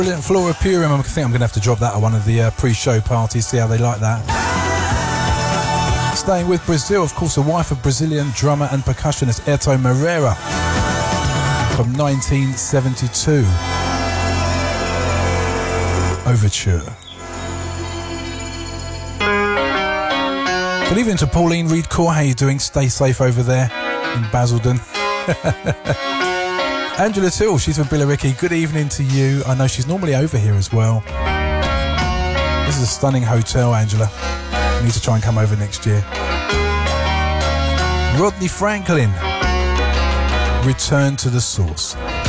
Brilliant. Flora Purim. I think I'm going to have to drop that at one of the pre-show parties, see how they like that. Staying with Brazil, of course, the wife of Brazilian drummer and percussionist Airto Moreira from 1972. Overture. Good evening to Pauline Reed Core. How you doing? Stay safe over there in Basildon. Angela Till, she's from Billericay. Good evening to you. I know she's normally over here as well. This is a stunning hotel, Angela. You need to try and come over next year. Rodney Franklin, Return to the Source.